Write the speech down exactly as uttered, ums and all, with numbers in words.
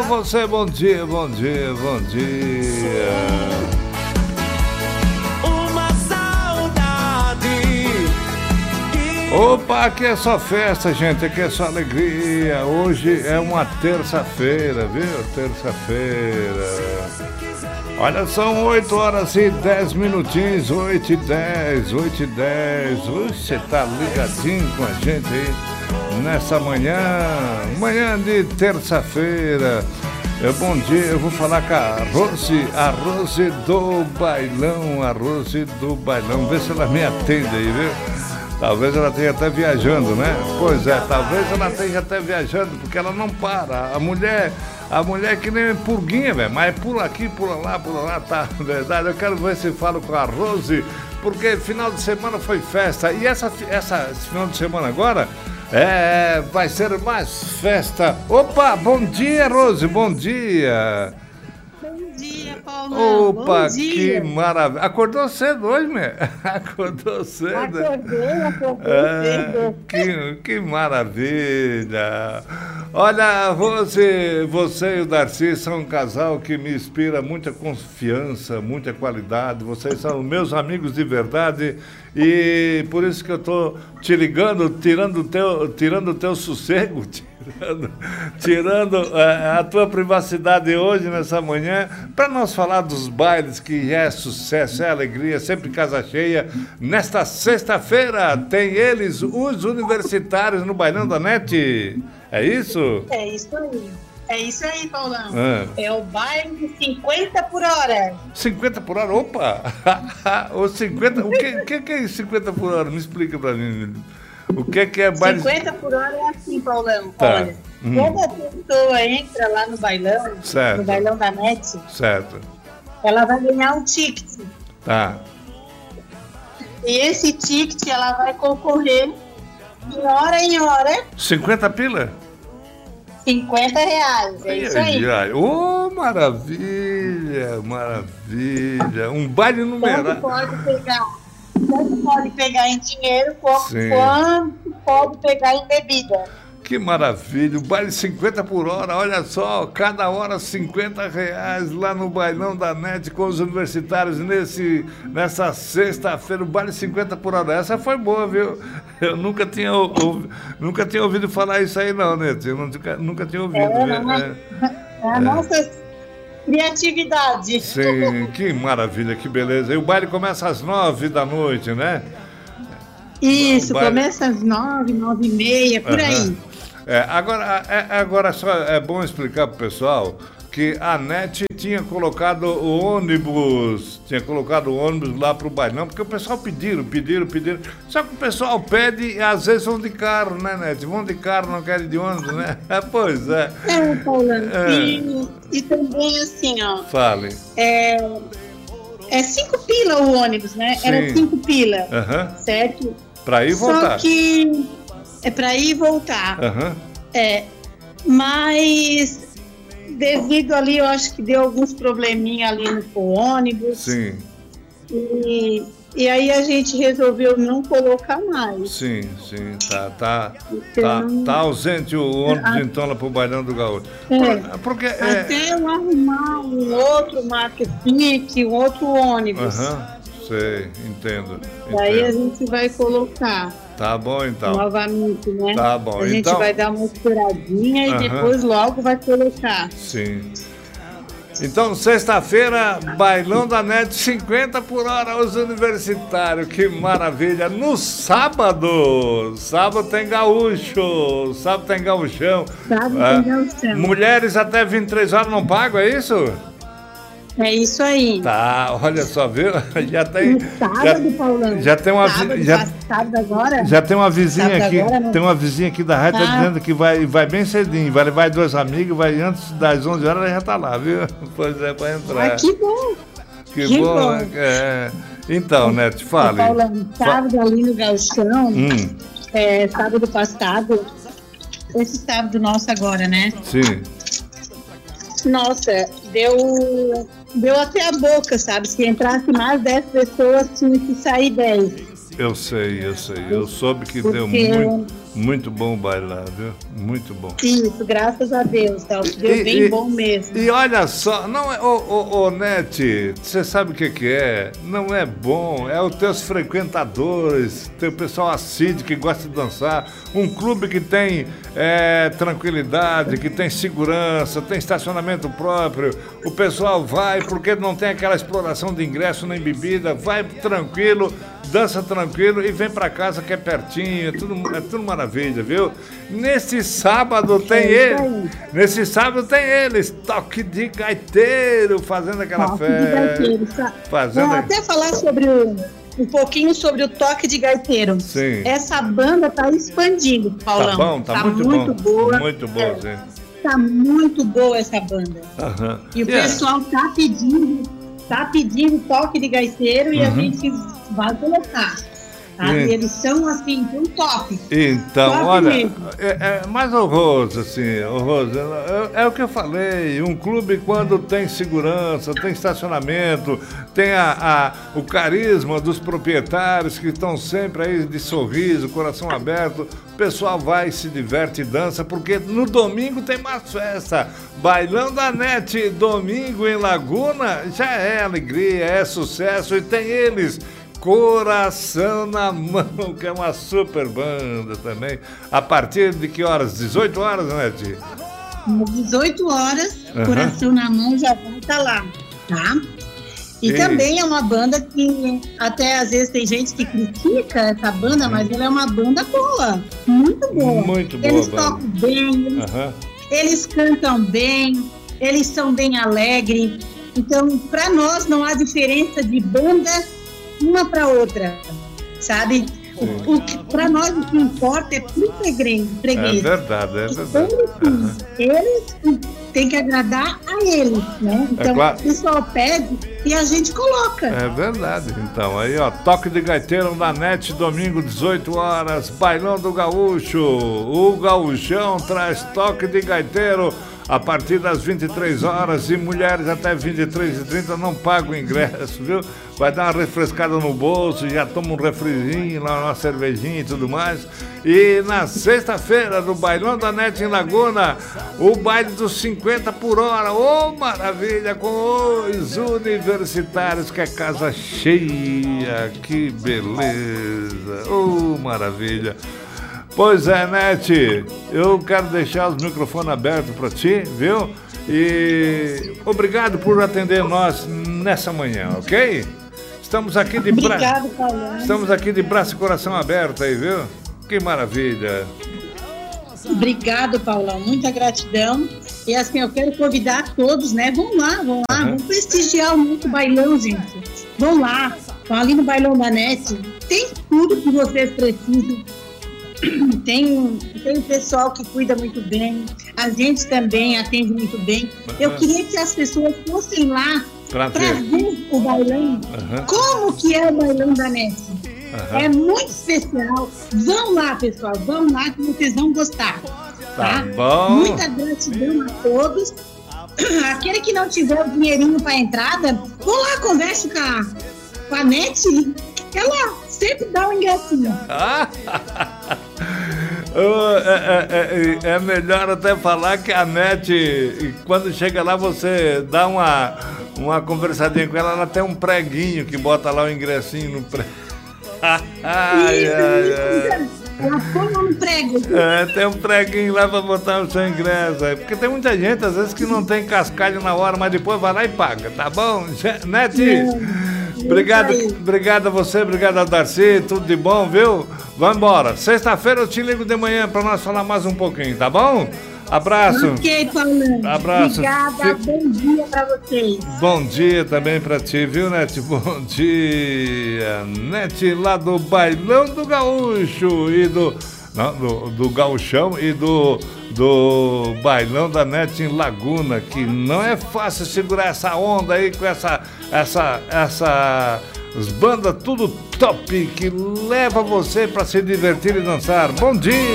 você, bom dia, bom dia, bom dia. Uma saudade. Opa, aqui é só festa, gente, aqui é só alegria. Hoje é uma terça-feira, viu? Terça-feira. Olha, são oito horas e dez minutinhos, oito e dez, oito e dez. Você tá ligadinho com a gente aí nessa manhã, manhã de terça-feira. É, bom dia, eu vou falar com a Rose, a Rose do Bailão, a Rose do Bailão. Vê se ela me atende aí, viu? Talvez ela esteja até viajando, né? Pois é, talvez ela esteja até viajando, porque ela não para. A mulher... A mulher é que nem purguinha, velho, mas pula aqui, pula lá, pula lá, tá, na verdade. Eu quero ver se falo com a Rose, porque final de semana foi festa. E essa, essa, esse final de semana agora, é, vai ser mais festa. Opa, bom dia, Rose, bom dia. Bom dia, Paulão. Opa, bom dia. Que maravilha. Acordou cedo hoje, meu? Acordou cedo. Acordei, acordei é, cedo. Que, que maravilha. Olha, você, você e o Darcy são um casal que me inspira muita confiança, muita qualidade. Vocês são meus amigos de verdade e por isso que eu tô te ligando, tirando o teu, tirando o teu sossego, tirando, tirando é, a tua privacidade hoje, nessa manhã, para nós falar dos bailes, que é sucesso, é alegria, sempre casa cheia. Nesta sexta-feira tem eles, os universitários no Bailão da Net. É isso? É isso aí. É isso aí, Paulão. Ah. É o baile de cinquenta por hora. cinquenta por hora? Opa! O cinquenta, o que, que, que é cinquenta por hora? Me explica pra mim. O que, que é baile? cinquenta por hora é assim, Paulão. Tá. Olha, Hum. quando a pessoa entra lá no bailão, Certo. no Bailão da Net, Certo. ela vai ganhar um ticket. Tá. E esse ticket ela vai concorrer de hora em hora, cinquenta pila? cinquenta reais. É isso aí. Ai, ai. Oh, maravilha, maravilha. Um baile Tanto numerado. pode pegar, tanto pode pegar em dinheiro, como Sim. quanto pode pegar em bebida. Que maravilha, o baile cinquenta por hora, olha só, cada hora cinquenta reais lá no Bailão da Net com os universitários nesse, nessa sexta-feira, o baile cinquenta por hora. Essa foi boa, viu? Eu nunca tinha, ouv, nunca tinha ouvido falar isso aí não, Net, eu nunca, nunca tinha ouvido. É, viu? não, é, é a nossa criatividade. Sim, que maravilha, que beleza. E o baile começa às nove da noite, né? Isso, O baile- começa às nove, nove e meia, por Aham. aí. É, agora, é, agora só é bom explicar pro pessoal que a NET tinha colocado o ônibus, tinha colocado o ônibus lá pro bailão, porque o pessoal pediram, pediram, pediram. Só que o pessoal pede e às vezes vão de carro, né, NET? Vão de carro, não querem de ônibus, né? É, pois é. É, Paulano. É. E, e também assim, ó, Fale. é, é cinco pila o ônibus, né? Sim. Era cinco pila, Aham. certo? Pra ir e Só voltar. que é pra ir e voltar. Aham. É, mas devido ali, eu acho que deu alguns probleminha ali no ônibus. Sim, E, e aí a gente resolveu não colocar mais. sim, sim. Tá, tá, tá, Então, tá ausente o ônibus a- então lá pro bailão do Gaúcho. É. Por- Porque é. até eu arrumar um outro marketing, um outro ônibus. Aham, sei, entendo. Daí a entendo. gente vai colocar Tá bom então. novamente, né? Tá bom, A gente então- vai dar uma esperadinha Aham. e depois logo vai colocar. Sim. Então, sexta-feira, Bailão da Net, cinquenta por hora os universitários. Que maravilha. No sábado, sábado tem gaúcho, sábado tem gauchão. Sábado É. tem gauchão. Mulheres até vinte e três horas não pagam, é isso? É isso aí. Tá, olha só, viu? Já tem. No sábado, já, Paulão. já tem uma vi- sábado, já- sábado agora? Já tem uma vizinha Sábado aqui, agora, né? tem uma vizinha aqui da rádio, tá Ah. dizendo que vai, vai bem cedinho, vai levar duas amigas, vai antes das onze horas, ela já tá lá, viu? Pois é, pra entrar. Ah, que bom. Que que bom, bom. né? É. Então, Neto, fale. Paulão, sábado ali no Gauchão, Hum, é, sábado passado, esse sábado nosso agora, né? sim, Nossa, deu, deu até a boca, sabe? Se entrasse mais dez pessoas, tinha que sair dez. eu sei, eu sei. Eu soube que Porque deu muito, Muito bom bailar, viu? Muito bom. Isso, graças a Deus, tá? Deu E- bem e- bom mesmo. E olha só, não é, ô, ô, ô Nete, você sabe o que que é? Não é bom, é os teus frequentadores, teu pessoal assíduo que gosta de dançar, um clube que tem é, tranquilidade, que tem segurança, tem estacionamento próprio, o pessoal vai porque não tem aquela exploração de ingresso nem bebida, vai tranquilo, dança tranquilo e vem pra casa que é pertinho, é tudo, é tudo maravilha, viu? Nesse sábado tem É isso ele, aí. nesse sábado tem eles, toque de gaiteiro, fazendo aquela Toque de festa. gaiteiro, sa- Fazendo- Vou até falar sobre o, um pouquinho sobre o toque de gaiteiro. Sim. Essa banda tá expandindo, Paulão. Tá bom, tá, muito, bom. boa. Muito bom, É, sim. tá muito boa essa banda. Aham. E o Yeah. pessoal tá pedindo, tá pedindo toque de gaiteiro e a Uhum. gente vai colocar. Tá? Sim. E eles são assim, um top. Então, Top olha, mesmo. é, é mais honroso, assim, honroso. É, é o que eu falei, um clube quando tem segurança, tem estacionamento, tem a, a- o carisma dos proprietários que estão sempre aí de sorriso, coração aberto, o pessoal vai, se diverte e dança, porque no domingo tem mais festa. Bailão da Nete, domingo em Laguna, já é alegria, é sucesso e tem eles. Coração na Mão, que é uma super banda também. A partir de que horas? dezoito horas, né, Ti? Às dezoito horas, Aham. Coração na Mão já vai estar lá, tá? E E- também é uma banda que até às vezes tem gente que critica essa banda, mas ela é uma banda boa, muito boa. Muito boa Eles banda. tocam bem, eles, Aham. eles cantam bem, eles são bem alegres. Então, para nós não há diferença de banda uma para outra, sabe? O, o que para nós o que importa é pro freguês. É freguês. verdade, é Então, verdade. assim, eles têm que agradar a eles, né? Então, claro. o pessoal pede e a gente coloca. É verdade. Então, aí, ó, toque de gaiteiro na Net, domingo, dezoito horas, Bailão do Gaúcho. O Gaúchão traz toque de gaiteiro a partir das vinte e três horas e mulheres até vinte e três e trinta não pagam o ingresso, viu? Vai dar uma refrescada no bolso, já toma um refrizinho, lá uma cervejinha e tudo mais. E na sexta-feira, no Bailão da Net em Laguna, o baile dos cinquenta por hora. Ô, maravilha, com os universitários, que é casa cheia. Que beleza. Ô, maravilha. Pois é, Nete, eu quero deixar os microfones abertos para ti, viu? E obrigado por atender nós nessa manhã, ok? Estamos aqui de braço, Obrigado, Paulão. estamos aqui de braço e coração aberto aí, viu? Que maravilha. Obrigado, Paulão. Muita gratidão. E assim, eu quero convidar todos, né? Vão lá, vão lá, Uhum. vamos prestigiar o nosso bailão, gente. Vão lá, vão ali no Bailão da Net. Tem tudo que vocês precisam. Tem, tem pessoal que cuida muito bem, a gente também atende muito bem. Eu Uhum. queria que as pessoas fossem lá Pra para ver. ver o bailão. Uhum. Como que é o Bailão da Net? Uhum. É muito especial. Vão lá, pessoal, vão lá que vocês vão gostar. Tá Tá? bom. Muita gratidão a todos. Aquele que não tiver o dinheirinho para entrada, vão lá, converse com a, com a Net. Ela sempre dá um ingressinho. Ah, oh, é, é, é, é melhor até falar que a Nete, quando chega lá, você dá uma, uma conversadinha com ela, ela tem um preguinho que bota lá o ingressinho no prego. Ai, ai, Isso, ai. isso. Ela põe um prego. É, tem um preguinho lá pra botar o seu ingresso aí. Porque tem muita gente, às vezes, que não tem cascalho na hora, mas depois vai lá e paga, tá bom? Nete, obrigado, aí. obrigado a você, obrigado a Darcy, tudo de bom, viu? Vamos embora. Sexta-feira eu te ligo de manhã pra nós falar mais um pouquinho, tá bom? Abraço. Ok, Paulão. Abraço. Obrigada, Fique- bom dia para vocês. Bom dia também pra ti, viu, Nete? Bom dia. Nete lá do Bailão do Gaúcho e do... Não, do, do Gauchão e do, do Bailão da Nete em Laguna, que não é fácil segurar essa onda aí com essa... essa, essa as bandas tudo top que leva você pra se divertir e dançar. Bom dia!